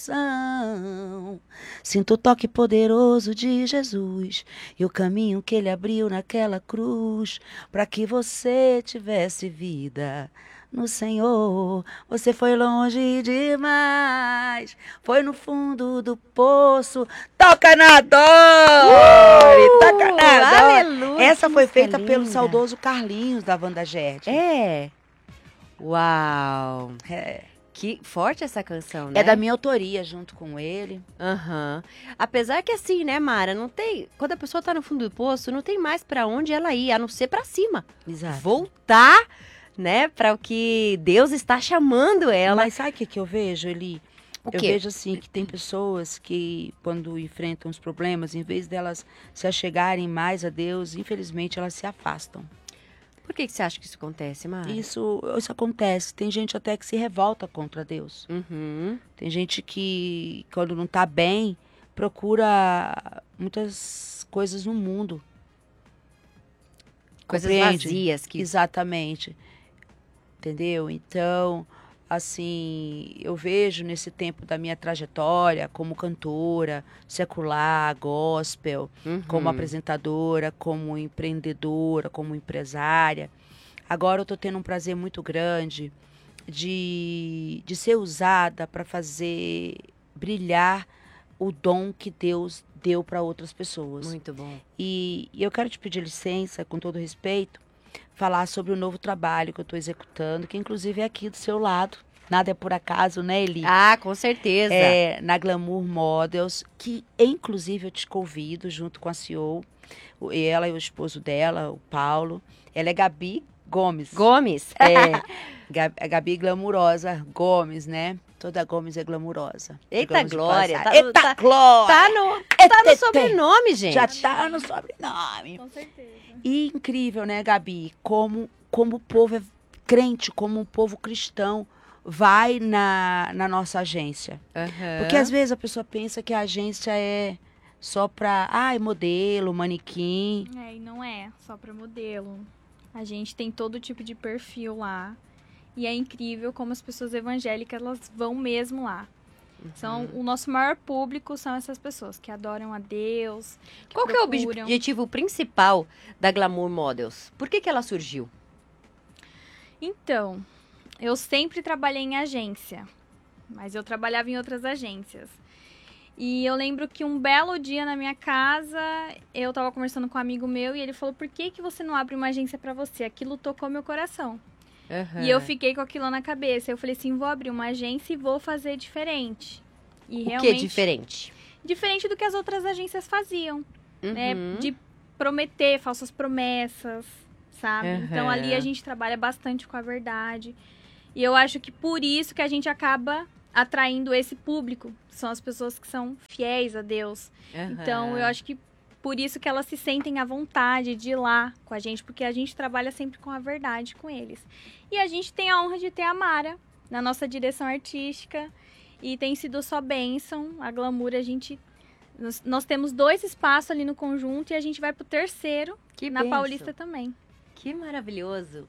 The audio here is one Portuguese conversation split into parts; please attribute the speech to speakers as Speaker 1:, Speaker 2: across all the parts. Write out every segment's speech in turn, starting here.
Speaker 1: Sinto o toque poderoso de Jesus e o caminho que ele abriu naquela cruz para que você tivesse vida no Senhor. Você foi longe demais, foi no fundo do poço. Toca na dor! Toca na dor!
Speaker 2: Aleluia!
Speaker 1: Essa
Speaker 2: que
Speaker 1: foi
Speaker 2: música
Speaker 1: feita pelo
Speaker 2: linda.
Speaker 1: saudoso Carlinhos da Wanda Gerd.
Speaker 2: É. Uau!
Speaker 1: É.
Speaker 2: Que forte essa canção, né?
Speaker 1: É da minha autoria, junto com ele.
Speaker 2: Aham. Apesar que assim, né, Mara, não tem... Quando a pessoa tá no fundo do poço, não tem mais pra onde ela ir, a não ser pra cima.
Speaker 1: Exato.
Speaker 2: Voltar, né, pra o que Deus está chamando ela.
Speaker 1: Mas sabe o que eu vejo, Eli?
Speaker 2: O
Speaker 1: Eu
Speaker 2: quê?
Speaker 1: vejo assim que tem pessoas que, quando enfrentam os problemas, em vez delas se achegarem mais a Deus, infelizmente elas se afastam.
Speaker 2: Por que você acha que isso acontece, Mara?
Speaker 1: Isso acontece. Tem gente até que se revolta contra Deus.
Speaker 2: Uhum.
Speaker 1: Tem gente que, quando não tá bem, procura muitas coisas no mundo.
Speaker 2: Coisas
Speaker 1: Compreende?
Speaker 2: vazias que...
Speaker 1: Exatamente. Entendeu? Então, assim, eu vejo nesse tempo da minha trajetória como cantora, secular, gospel, como apresentadora, como empreendedora, como empresária. Agora eu tô tendo um prazer muito grande de ser usada para fazer brilhar o dom que Deus deu para outras pessoas.
Speaker 2: Muito bom.
Speaker 1: E eu quero te pedir licença, com todo respeito, falar sobre o novo trabalho que eu estou executando, que inclusive é aqui do seu lado. Nada é por acaso, né, Eli?
Speaker 2: Ah, com certeza.
Speaker 1: É na Glamour Models, que inclusive eu te convido, junto com a CEO, ela e o esposo dela, o Paulo. Ela é Gabi Gomes.
Speaker 2: Gomes.
Speaker 1: A Gabi Glamurosa Gomes, né? Toda Gomes é glamurosa.
Speaker 2: Eita glória.
Speaker 1: Eita glória!
Speaker 2: Tá no sobrenome, gente.
Speaker 1: Já tá no sobrenome.
Speaker 3: Com certeza.
Speaker 1: E incrível, né, Gabi? Como o povo é crente, como o povo cristão vai na nossa agência. Porque às vezes a pessoa pensa que a agência é só pra, modelo, manequim.
Speaker 3: É, e não é só para modelo. A gente tem todo tipo de perfil lá. E é incrível como as pessoas evangélicas, elas vão mesmo lá. O nosso maior público são essas pessoas que adoram a Deus.
Speaker 2: Qual que é o
Speaker 3: procuram.
Speaker 2: objetivo principal da Glamour Models? Por que ela surgiu?
Speaker 3: Então, eu sempre trabalhei em agência, mas eu trabalhava em outras agências. E eu lembro que um belo dia na minha casa, eu tava conversando com um amigo meu e ele falou: por que você não abre uma agência pra você? Aquilo tocou meu coração. E eu fiquei com aquilo na cabeça. Eu falei assim, vou abrir uma agência e vou fazer diferente. E
Speaker 2: O
Speaker 3: realmente,
Speaker 2: que é diferente?
Speaker 3: diferente do que as outras agências faziam, né? De prometer falsas promessas, sabe? Então ali a gente trabalha bastante com a verdade. E eu acho que por isso que a gente acaba atraindo esse público. São as pessoas que são fiéis a Deus. Então eu acho que por isso que elas se sentem à vontade de ir lá com a gente, porque a gente trabalha sempre com a verdade com eles. E a gente tem a honra de ter a Mara na nossa direção artística e tem sido só bênção. A Glamour, nós temos 2 espaços ali no conjunto e a gente vai pro 3º,
Speaker 2: Que
Speaker 3: na
Speaker 2: bênção.
Speaker 3: Paulista também.
Speaker 2: Que maravilhoso.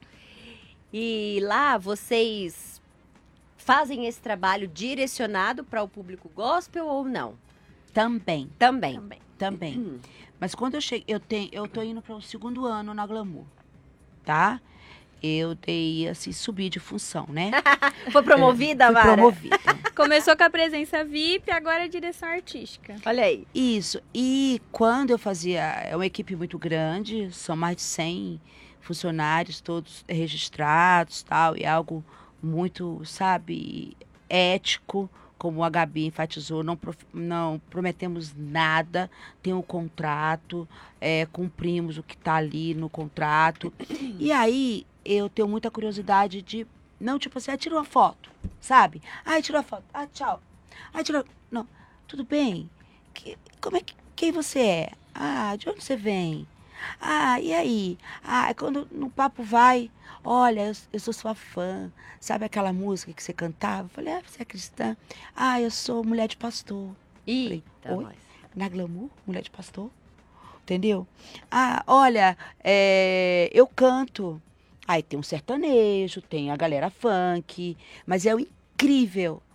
Speaker 2: E lá vocês fazem esse trabalho direcionado para o público gospel ou não?
Speaker 1: Também.
Speaker 3: Também.
Speaker 1: Mas quando eu cheguei, eu tô indo para o 2º ano na Glamour, tá? Eu dei, assim, subir de função, né?
Speaker 2: Foi promovida,
Speaker 1: Fui
Speaker 2: Mara?
Speaker 1: promovida.
Speaker 3: Começou com a presença VIP, agora é direção artística.
Speaker 2: Olha aí.
Speaker 1: Isso. E quando eu fazia, é uma equipe muito grande, são mais de 100 funcionários, todos registrados, tal, e algo muito, sabe, ético, como a Gabi enfatizou, não prometemos nada, tem um contrato, cumprimos o que está ali no contrato. E aí, eu tenho muita curiosidade de, não, tipo assim, tira uma foto, sabe? Tira uma foto, tchau. Não, tudo bem? Quem você é? De onde você vem? E aí? Quando no papo vai, olha, eu sou sua fã. Sabe aquela música que você cantava? Eu falei, você é cristã? Eu sou mulher de pastor.
Speaker 2: Eita,
Speaker 1: Falei, oi?
Speaker 2: nós.
Speaker 1: Na Glamour, mulher de pastor? Entendeu? Olha, eu canto. Aí tem um sertanejo, tem a galera funk, mas é o incrível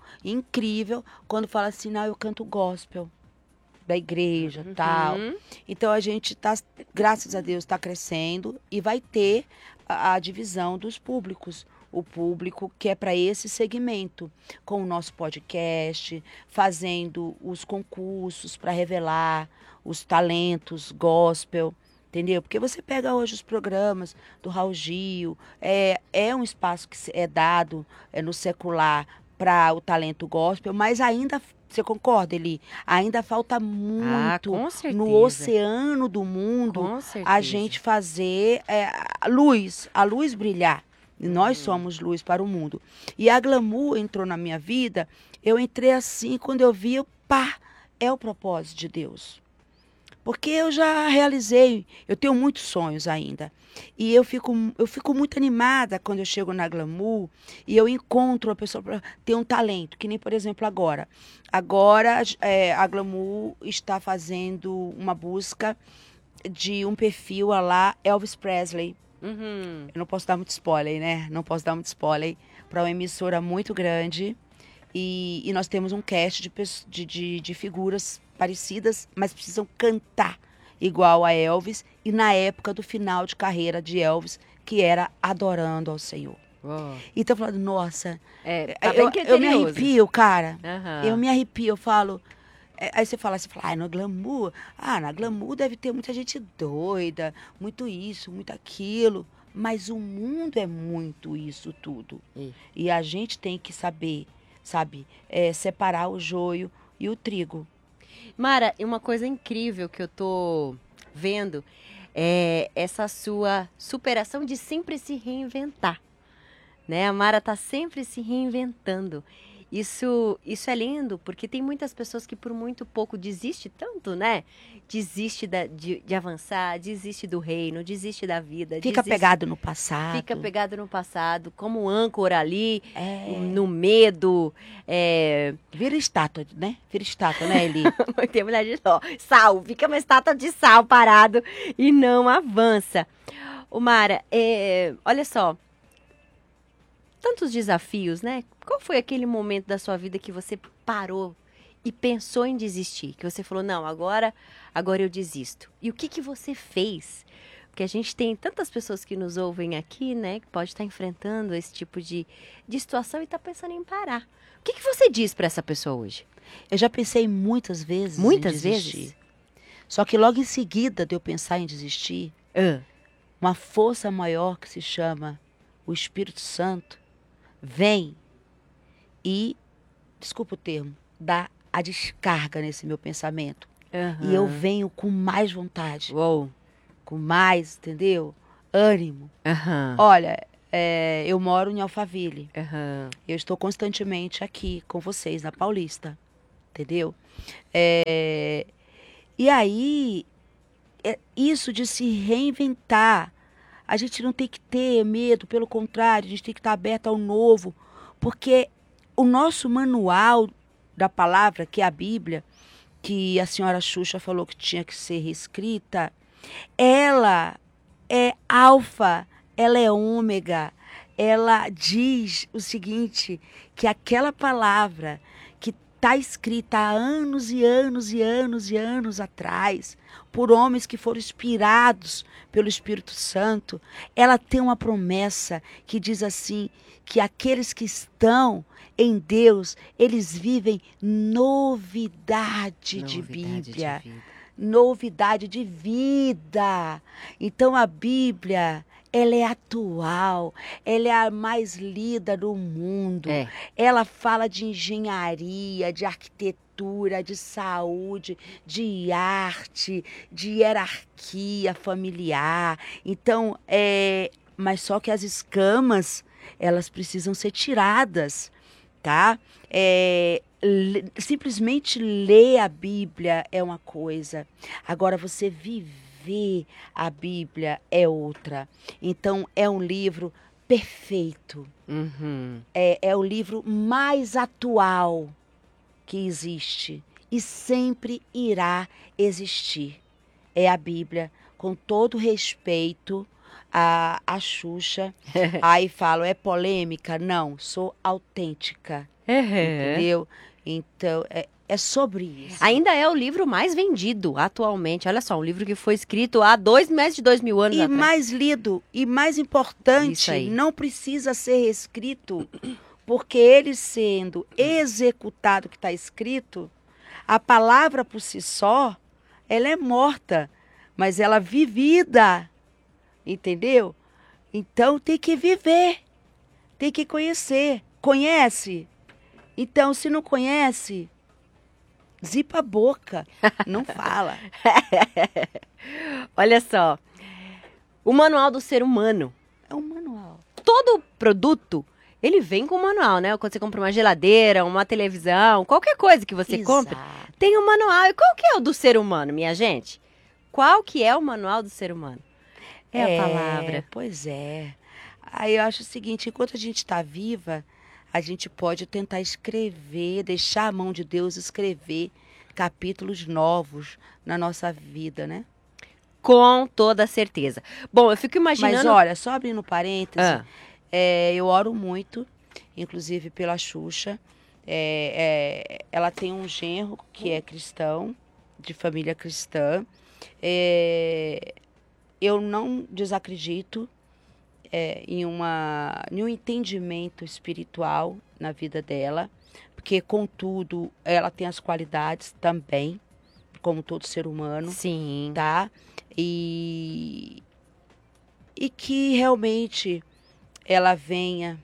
Speaker 1: incrível quando fala assim, não, eu canto gospel da igreja, tal. Então a gente tá, graças a Deus, está crescendo e vai ter a divisão dos públicos. O público que é para esse segmento, com o nosso podcast, fazendo os concursos para revelar os talentos gospel, entendeu? Porque você pega hoje os programas do Raul Gil, é um espaço que é dado no secular para o talento gospel, mas ainda, você concorda, Eli? Ainda falta muito
Speaker 2: com certeza.
Speaker 1: no oceano do mundo
Speaker 2: Com certeza.
Speaker 1: a gente fazer a luz brilhar. E nós somos luz para o mundo. E a Glamour entrou na minha vida, eu entrei assim, quando eu vi, é o propósito de Deus. Porque eu já realizei, eu tenho muitos sonhos ainda. E eu fico muito animada quando eu chego na Glamour e eu encontro a pessoa para ter um talento, que nem, por exemplo, agora. Agora, a Glamour está fazendo uma busca de um perfil a lá Elvis Presley. Eu não posso dar muito spoiler, né? Não posso dar muito spoiler para uma emissora muito grande. E nós temos um cast de figuras parecidas, mas precisam cantar igual a Elvis. E na época do final de carreira de Elvis, que era adorando ao Senhor. Então, eu falando, nossa,
Speaker 2: Tá bem
Speaker 1: eu me arrepio, cara.
Speaker 2: Aham.
Speaker 1: Eu me arrepio, eu falo... Aí você fala, no Glamour, na Glamour deve ter muita gente doida, muito isso, muito aquilo. Mas o mundo é muito isso tudo. E a gente tem que saber, sabe, separar o joio e o trigo.
Speaker 2: Mara, uma coisa incrível que eu tô vendo é essa sua superação de sempre se reinventar, né? A Mara tá sempre se reinventando. Isso é lindo, porque tem muitas pessoas que por muito pouco desiste tanto, né? Desiste de avançar, desiste do reino, desiste da vida.
Speaker 1: Fica pegado no passado.
Speaker 2: Fica pegado no passado, como âncora ali, no medo.
Speaker 1: Vira estátua, né? Vira estátua, né, Eli?
Speaker 2: Tem mulher de sal, fica uma estátua de sal parado e não avança. Ô Mara, olha só, tantos desafios, né? Qual foi aquele momento da sua vida que você parou e pensou em desistir? Que você falou, não, agora eu desisto. E o que você fez? Porque a gente tem tantas pessoas que nos ouvem aqui, né? Que pode estar enfrentando esse tipo de situação e está pensando em parar. O que você diz para essa pessoa hoje?
Speaker 1: Eu já pensei muitas vezes
Speaker 2: Muitas
Speaker 1: em desistir.
Speaker 2: vezes?
Speaker 1: Só que logo em seguida de eu pensar em desistir, uma força maior que se chama o Espírito Santo vem e, desculpa o termo, dá a descarga nesse meu pensamento. E eu venho com mais vontade. Com mais, entendeu? Ânimo. Olha, eu moro em Alphaville. Eu estou constantemente aqui com vocês, na Paulista. Entendeu? E aí, isso de se reinventar. A gente não tem que ter medo, pelo contrário, a gente tem que estar aberto ao novo. Porque o nosso manual da palavra, que é a Bíblia, que a senhora Xuxa falou que tinha que ser reescrita, ela é alfa, ela é ômega. Ela diz o seguinte, que aquela palavra que está escrita há anos e anos e anos e anos atrás, por homens que foram inspirados pelo Espírito Santo, ela tem uma promessa que diz assim, que aqueles que estão em Deus, eles vivem novidade de Bíblia. Novidade de vida. Então a Bíblia, ela é atual, ela é a mais lida do mundo. Ela fala de engenharia, de arquitetura, de saúde, de arte, de hierarquia familiar. Então, mas só que as escamas, elas precisam ser tiradas, tá? Simplesmente ler a Bíblia é uma coisa. Agora, você viver a Bíblia é outra. Então, é um livro perfeito. É o livro mais atual que existe e sempre irá existir. É a Bíblia, com todo respeito a Xuxa. Aí falo, é polêmica? Não, sou autêntica. entendeu? Então, é sobre isso.
Speaker 2: Ainda é o livro mais vendido atualmente. Olha só, um livro que foi escrito há mais de 2.000 anos
Speaker 1: E
Speaker 2: atrás.
Speaker 1: mais lido, e mais
Speaker 2: Isso
Speaker 1: importante,
Speaker 2: aí.
Speaker 1: não precisa ser reescrito, porque ele sendo executado o que está escrito, a palavra por si só, ela é morta, mas ela vivida, entendeu? Então tem que viver, tem que conhecer. Conhece? Então, se não conhece, zipa a boca, não fala.
Speaker 2: Olha só, o Manual do Ser Humano.
Speaker 1: É um manual.
Speaker 2: Todo produto, ele vem com manual, né? Quando você compra uma geladeira, uma televisão, qualquer coisa que você compre,
Speaker 1: Exato.
Speaker 2: tem um manual. E qual que é o do ser humano, minha gente? Qual que é o manual do ser humano? É a palavra.
Speaker 1: Pois é. Aí eu acho o seguinte, enquanto a gente está viva, a gente pode tentar escrever, deixar a mão de Deus escrever capítulos novos na nossa vida, né?
Speaker 2: Com toda certeza. Bom, eu fico imaginando...
Speaker 1: Mas olha, só abrindo parêntese,
Speaker 2: Ah.
Speaker 1: eu oro muito, inclusive pela Xuxa. Ela tem um genro que é cristão, de família cristã. Eu não desacredito em um entendimento espiritual na vida dela, porque, contudo, ela tem as qualidades também, como todo ser humano,
Speaker 2: Sim.
Speaker 1: tá? E que realmente ela venha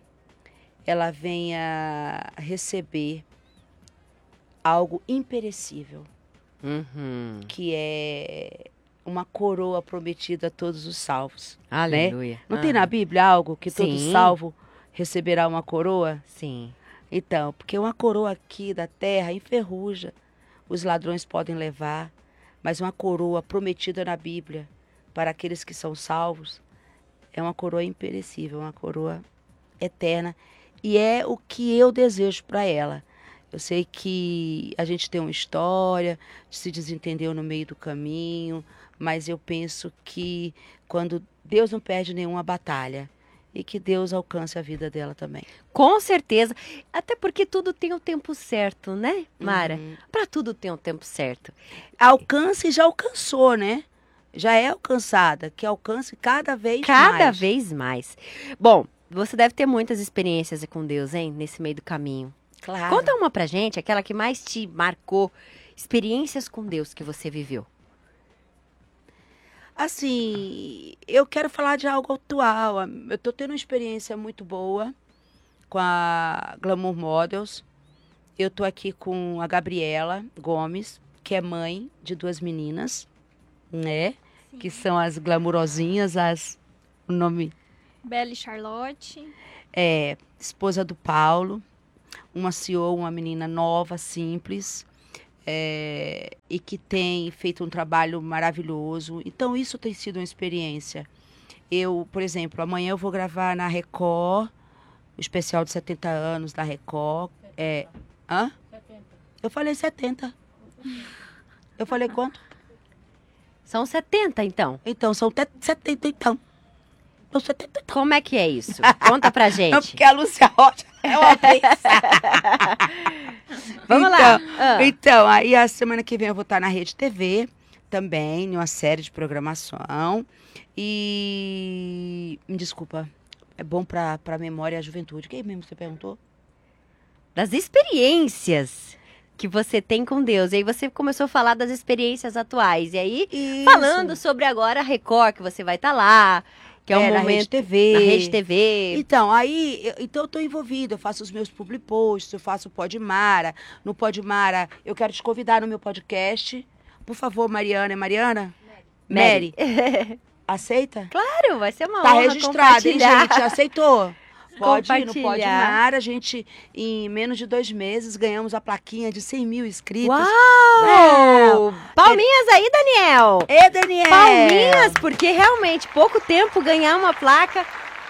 Speaker 1: receber algo imperecível,
Speaker 2: Uhum.
Speaker 1: que é uma coroa prometida a todos os salvos.
Speaker 2: Aleluia.
Speaker 1: Não tem na Bíblia algo que todo
Speaker 2: Sim.
Speaker 1: salvo receberá uma coroa?
Speaker 2: Sim.
Speaker 1: Então, porque uma coroa aqui da terra enferruja, os ladrões podem levar, mas uma coroa prometida na Bíblia para aqueles que são salvos é uma coroa imperecível, uma coroa eterna, e é o que eu desejo para ela. Eu sei que a gente tem uma história, se desentendeu no meio do caminho, mas eu penso que quando Deus não perde nenhuma batalha, e que Deus alcance a vida dela também.
Speaker 2: Com certeza. Até porque tudo tem o tempo certo, né, Mara? Para tudo tem o tempo certo.
Speaker 1: Alcance já alcançou, né? Já é alcançada, que alcance cada vez mais.
Speaker 2: Cada vez mais. Bom, você deve ter muitas experiências com Deus, hein? Nesse meio do caminho.
Speaker 1: Claro.
Speaker 2: Conta uma pra gente, aquela que mais te marcou. Experiências com Deus que você viveu.
Speaker 1: Assim, eu quero falar de algo atual. Eu tô tendo uma experiência muito boa com a Glamour Models. Eu tô aqui com a Gabriela Gomes, que é mãe de 2 meninas, né?
Speaker 3: Sim.
Speaker 1: Que são as glamurosinhas, o nome
Speaker 3: Bela e Charlotte.
Speaker 1: é esposa do Paulo, uma CEO, uma menina nova, simples, e que tem feito um trabalho maravilhoso. Então, isso tem sido uma experiência. Eu, por exemplo, amanhã eu vou gravar na Record, o especial de 70 anos da Record. Hã? 70. Eu falei 70. Eu falei quanto?
Speaker 2: São 70, então.
Speaker 1: Então, são 70, então. São 70, então.
Speaker 2: Como é que é isso? Conta pra
Speaker 1: Não,
Speaker 2: gente.
Speaker 1: porque a Lúcia Rocha é uma vez.
Speaker 2: Vamos lá.
Speaker 1: Então, aí a semana que vem eu vou estar na Rede TV também, em uma série de programação. E me desculpa, é bom pra memória e a juventude. Quem mesmo você perguntou?
Speaker 2: Das experiências que você tem com Deus. E aí você começou a falar das experiências atuais. E aí,
Speaker 1: Isso.
Speaker 2: falando sobre agora a Record, que você vai estar lá, que é um
Speaker 1: na
Speaker 2: momento
Speaker 1: Rede TV.
Speaker 2: na Rede TV.
Speaker 1: Então, aí, eu tô envolvida, eu faço os meus public posts, eu faço o Podmara. No Podmara, eu quero te convidar no meu podcast. Por favor, Mariana. É Mariana? Mary. Aceita?
Speaker 2: Claro, vai ser uma
Speaker 1: Tá
Speaker 2: honra
Speaker 1: registrado, hein,
Speaker 2: compartilhar.
Speaker 1: gente? Aceitou? Pode ir no
Speaker 2: Compartilhar.
Speaker 1: Podmara. A gente, em menos de 2 meses, ganhamos a plaquinha de 100 mil inscritos.
Speaker 2: Uau! Palminhas aí, Daniel!
Speaker 1: Ê, Daniel!
Speaker 2: Palminhas, porque realmente, pouco tempo ganhar uma placa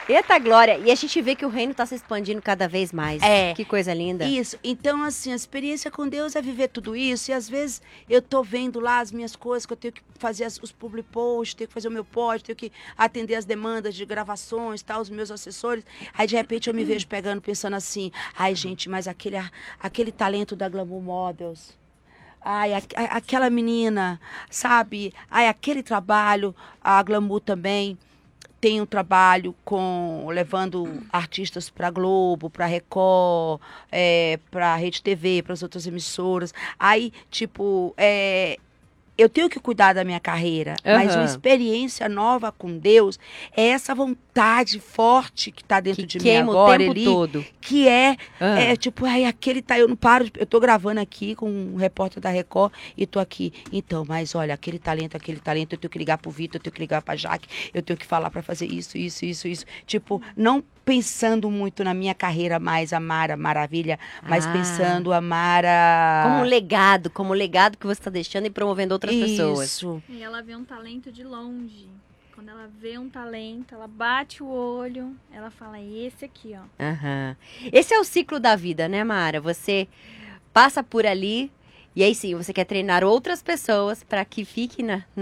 Speaker 2: Eita glória! E a gente vê que o reino está se expandindo cada vez mais.
Speaker 1: É.
Speaker 2: Que coisa linda.
Speaker 1: Isso. Então, assim, a experiência com Deus é viver tudo isso. E às vezes eu tô vendo lá as minhas coisas, que eu tenho que fazer os public posts, tenho que fazer o meu post, tenho que atender as demandas de gravações, tal, os meus assessores. Aí, de repente, eu me vejo pegando, pensando assim, ai, gente, mas aquele talento da Glamour Models... Ai, aquela menina, sabe? Ai, aquele trabalho, a Glamour também tem um trabalho levando artistas para Globo, para Record, para Rede TV, para as outras emissoras. Aí, tipo, eu tenho que cuidar da minha carreira, mas uma experiência nova com Deus é essa vontade forte que está dentro de mim agora,
Speaker 2: o tempo todo.
Speaker 1: Que tipo, eu não paro, eu tô gravando aqui com um repórter da Record e tô aqui. Então, mas olha, aquele talento, eu tenho que ligar pro Vitor, eu tenho que ligar pra Jaque, eu tenho que falar para fazer isso. Tipo, não pensando muito na minha carreira mais, a Mara Maravilha, mas pensando a Mara...
Speaker 2: Como um legado que você está deixando e promovendo outras pessoas.
Speaker 1: Isso.
Speaker 3: E ela vê um talento de longe. Quando ela vê um talento, ela bate o olho, ela fala, esse aqui, ó.
Speaker 2: Esse é o ciclo da vida, né, Mara? Você passa por ali e aí sim, você quer treinar outras pessoas para que fique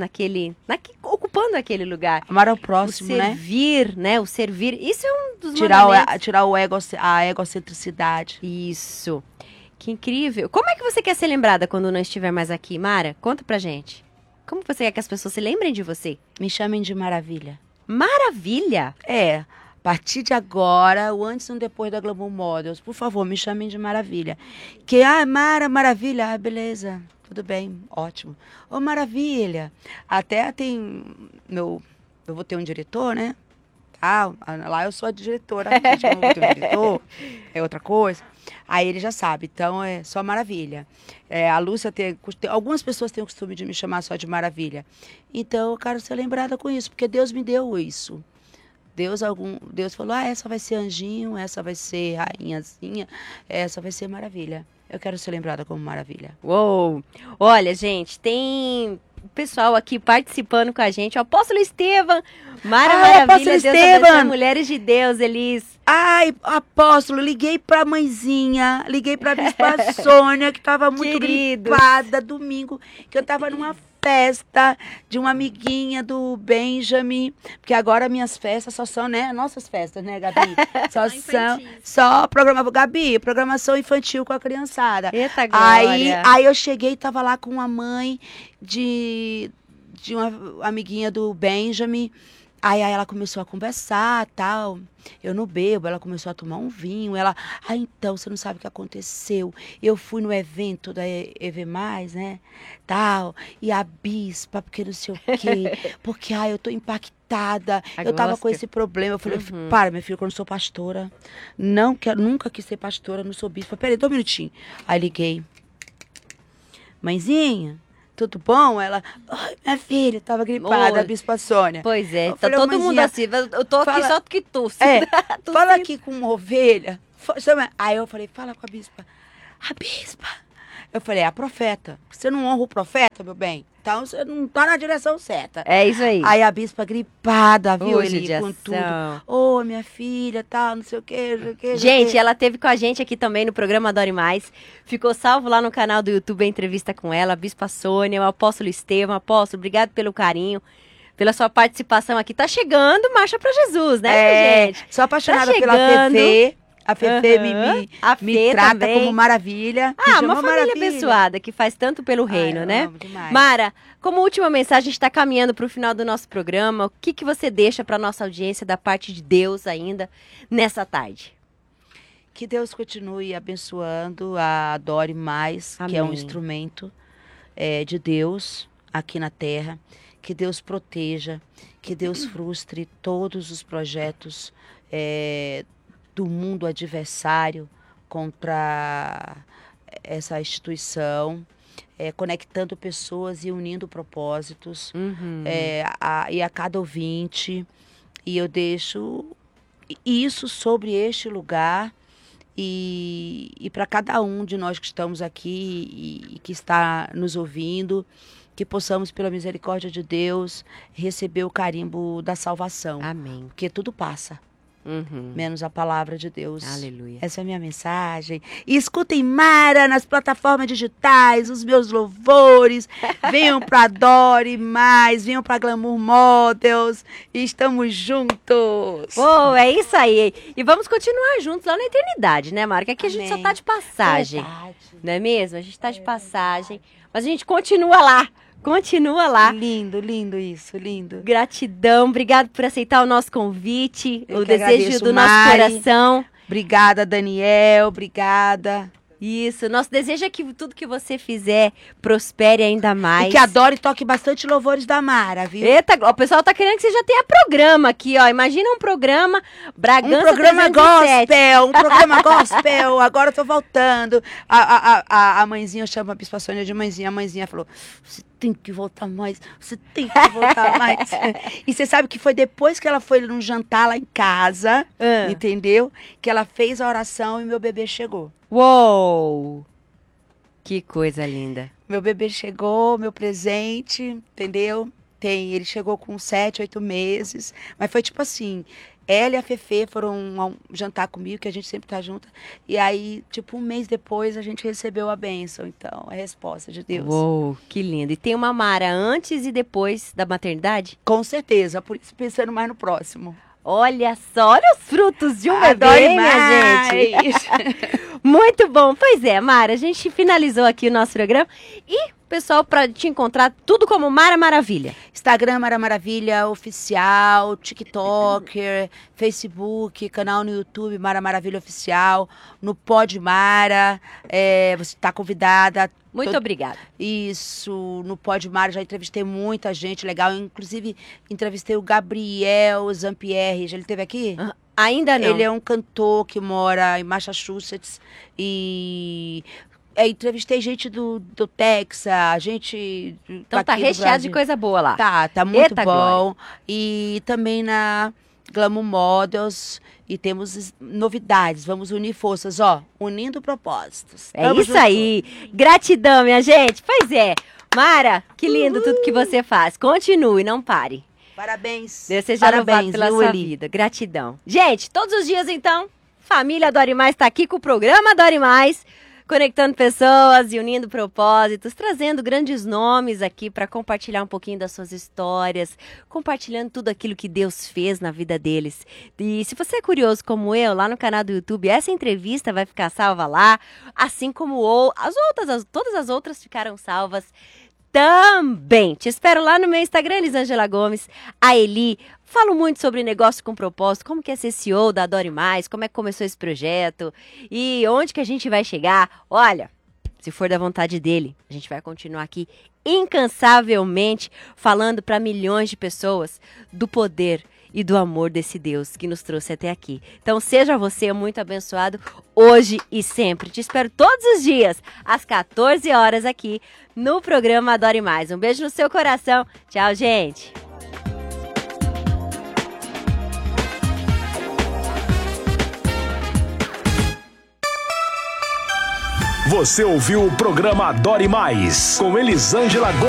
Speaker 2: ocupando aquele lugar.
Speaker 1: Amar ao próximo,
Speaker 2: o servir, né? O servir, isso é um dos
Speaker 1: tirar a egocentricidade.
Speaker 2: Isso. Que incrível. Como é que você quer ser lembrada quando não estiver mais aqui, Mara? Conta pra gente. Como você quer que as pessoas se lembrem de você?
Speaker 1: Me chamem de Maravilha.
Speaker 2: Maravilha?
Speaker 1: A partir de agora, o antes e o depois da Glamour Models, por favor, me chamem de Maravilha. Maravilha, beleza, tudo bem, ótimo. Ô, Maravilha, até tem eu vou ter um diretor, né? Lá eu sou a diretora, gente, eu vou ter um diretor, é outra coisa. Aí ele já sabe, então é só Maravilha. A Lúcia algumas pessoas têm o costume de me chamar só de Maravilha. Então eu quero ser lembrada com isso, porque Deus me deu isso. Deus falou, essa vai ser anjinho, essa vai ser rainhazinha, essa vai ser Maravilha. Eu quero ser lembrada como Maravilha.
Speaker 2: Uou! Olha, gente, tem pessoal aqui participando com a gente. O Apóstolo Estevam, Maravilha,
Speaker 1: Apóstolo
Speaker 2: Deus
Speaker 1: Estevam.
Speaker 2: abençoe, Mulheres de Deus, Elis.
Speaker 1: Ai, apóstolo, liguei pra mãezinha, liguei pra Bispa Sônia, que tava muito gripada domingo, que eu tava numa festa de uma amiguinha do Benjamin, porque agora minhas festas só são, né, nossas festas, né, Gabi? Só programação infantil com a criançada.
Speaker 2: Eita glória.
Speaker 1: Aí eu cheguei e tava lá com a mãe de uma amiguinha do Benjamin. Aí ela começou a conversar, tal. Eu não bebo, ela começou a tomar um vinho. Ela, então, você não sabe o que aconteceu. Eu fui no evento da EV+, né, tal. E a bispa, porque não sei o quê. Porque, eu tô impactada. Eu tava com esse problema. Eu falei, para, minha filha, que eu não sou pastora. Nunca quis ser pastora, não sou bispa. Peraí, 2 minutinhos. Aí liguei. Mãezinha, tudo bom? Ela, minha filha, tava gripada, a Bispa Sônia.
Speaker 2: Pois é,
Speaker 1: eu
Speaker 2: tá
Speaker 1: falei,
Speaker 2: todo mundo assim, eu tô aqui só que tosse.
Speaker 1: Fala aqui com uma ovelha. Aí eu falei, fala com a Bispa. A Bispa. Eu falei, a profeta. Você não honra o profeta, meu bem? Então você não tá na direção certa.
Speaker 2: É isso aí.
Speaker 1: Aí a Bispa gripada, viu, ele
Speaker 2: judiação.
Speaker 1: com tudo. Minha filha, tal, não sei o quê, não sei o quê.
Speaker 2: Gente, ela teve com a gente aqui também no programa Adore Mais. Ficou salvo lá no canal do YouTube a entrevista com ela, a Bispa Sônia, o Apóstolo Estevam. Apóstolo, obrigado pelo carinho, pela sua participação aqui. Tá chegando Marcha pra Jesus, né, gente?
Speaker 1: Sou apaixonada pela Fefe. A Fefe me trata
Speaker 2: também
Speaker 1: como Maravilha.
Speaker 2: Uma família abençoada que faz tanto pelo reino, né?
Speaker 1: Amo demais.
Speaker 2: Mara, como última mensagem, a gente está caminhando para o final do nosso programa. O que você deixa para nossa audiência da parte de Deus ainda nessa tarde?
Speaker 1: Que Deus continue abençoando a Adore Mais,
Speaker 2: Amém.
Speaker 1: Que é um instrumento de Deus aqui na Terra. Que Deus proteja, que Deus frustre todos os projetos do mundo adversário contra essa instituição, conectando pessoas e unindo propósitos, e a cada ouvinte. E eu deixo isso sobre este lugar e para cada um de nós que estamos aqui e que está nos ouvindo, que possamos, pela misericórdia de Deus, receber o carimbo da salvação.
Speaker 2: Amém.
Speaker 1: Porque tudo passa. menos a palavra de Deus.
Speaker 2: Aleluia.
Speaker 1: Essa é a minha mensagem. E escutem Mara nas plataformas digitais, os meus louvores. Venham para Adore Mais, venham para Glamour Models. E estamos juntos.
Speaker 2: Pô, é isso aí. E vamos continuar juntos lá na eternidade, né, Mara? Que aqui a gente só
Speaker 1: Amém.
Speaker 2: tá de passagem.
Speaker 1: Verdade.
Speaker 2: Não é mesmo? A gente tá de passagem. Mas a gente continua lá. Continua lá.
Speaker 1: Lindo, lindo isso, lindo.
Speaker 2: Gratidão, obrigado por aceitar o nosso convite,
Speaker 1: Eu
Speaker 2: o
Speaker 1: que
Speaker 2: desejo
Speaker 1: agradeço,
Speaker 2: do nosso
Speaker 1: Mari.
Speaker 2: coração.
Speaker 1: Obrigada, Daniel, obrigada.
Speaker 2: Isso, nosso desejo é que tudo que você fizer prospere ainda mais.
Speaker 1: E que adore e toque bastante louvores da Mara, viu?
Speaker 2: Eita, o pessoal tá querendo que você já tenha programa aqui, ó. Imagina um programa Bragança
Speaker 1: Um programa
Speaker 2: 307.
Speaker 1: gospel, um programa gospel. Agora eu tô voltando. A mãezinha, eu chamo a Bispa Sônia de mãezinha. A mãezinha falou, você tem que voltar mais, você tem que voltar mais. E você sabe que foi depois que ela foi num jantar lá em casa, entendeu? Que ela fez a oração e meu bebê chegou.
Speaker 2: Uou! Que coisa linda.
Speaker 1: Meu bebê chegou, meu presente, entendeu? Ele chegou com 7, 8 meses. Mas foi tipo assim, ela e a Fefe foram jantar comigo, que a gente sempre tá junto. E aí, tipo, um mês depois, a gente recebeu a bênção. Então, a resposta de Deus.
Speaker 2: Uou, que lindo. E tem uma Mara antes e depois da maternidade?
Speaker 1: Com certeza, por isso pensando mais no próximo.
Speaker 2: Olha só, olha os frutos de um bebê,
Speaker 1: Adore
Speaker 2: hein, minha gente.
Speaker 1: mais.
Speaker 2: Muito bom. Pois é, Mara, a gente finalizou aqui o nosso programa. E, pessoal, para te encontrar, tudo como Mara Maravilha.
Speaker 1: Instagram Mara Maravilha Oficial, TikToker, Facebook, canal no YouTube Mara Maravilha Oficial, no Pod Mara, você está convidada.
Speaker 2: Muito obrigada.
Speaker 1: Isso, no Pod Mara já entrevistei muita gente legal, inclusive entrevistei o Gabriel Zampierre, já ele esteve aqui?
Speaker 2: Ainda não.
Speaker 1: Ele é um cantor que mora em Massachusetts e entrevistei gente do Texas, gente
Speaker 2: Então tá
Speaker 1: daqui do
Speaker 2: recheado
Speaker 1: Brasil.
Speaker 2: de coisa boa lá.
Speaker 1: Tá muito
Speaker 2: Eita,
Speaker 1: bom. E também na Glamour Models e temos novidades, vamos unir forças, ó, unindo propósitos.
Speaker 2: É
Speaker 1: Tamo
Speaker 2: isso
Speaker 1: junto.
Speaker 2: aí. Gratidão, minha gente. Pois é. Mara, que lindo tudo que você faz. Continue, não pare.
Speaker 1: Parabéns.
Speaker 2: Deus seja louvado
Speaker 1: Parabéns,
Speaker 2: pela
Speaker 1: viu,
Speaker 2: sua
Speaker 1: Eli?
Speaker 2: vida. Gratidão. Gente, todos os dias, então, Família Adore Mais está aqui com o programa Adore Mais, conectando pessoas e unindo propósitos, trazendo grandes nomes aqui para compartilhar um pouquinho das suas histórias, compartilhando tudo aquilo que Deus fez na vida deles. E se você é curioso como eu, lá no canal do YouTube, essa entrevista vai ficar salva lá, assim como todas as outras ficaram salvas também. Te espero lá no meu Instagram, Elisângela Gomes. A Eli, falo muito sobre negócio com propósito, como que é ser CEO da Adore Mais, como é que começou esse projeto e onde que a gente vai chegar. Olha, se for da vontade dele, a gente vai continuar aqui incansavelmente falando para milhões de pessoas do poder e do amor desse Deus que nos trouxe até aqui. Então seja você muito abençoado hoje e sempre. Te espero todos os dias, às 14 horas aqui no programa Adore Mais. Um beijo no seu coração. Tchau, gente.
Speaker 4: Você ouviu o programa Adore Mais com Elisângela Gomes.